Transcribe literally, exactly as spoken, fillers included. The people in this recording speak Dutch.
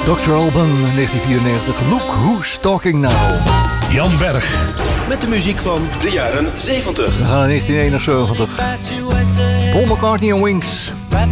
dokter Alban, negentien vierennegentig. Look Who's Talking Now. Jan Berg. Met de muziek van de jaren zeventig. We gaan naar negentien eenenzeventig. Paul McCartney en Wings.